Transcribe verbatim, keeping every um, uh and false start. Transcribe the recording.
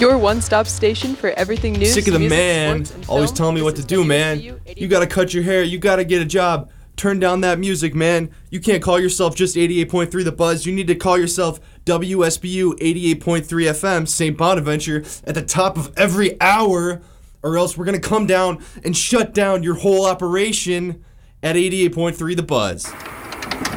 Your one-stop station for everything news, Sick of the music, man sports, and always film. telling me what This to is do, man. W S B U You gotta cut your hair. You gotta get a job. Turn down that music, man. You can't call yourself just eighty-eight point three The Buzz. You need to call yourself W S B U eighty-eight point three F M, Saint Bonaventure, at the top of every hour, or else we're gonna come down and shut down your whole operation at eighty-eight point three The Buzz.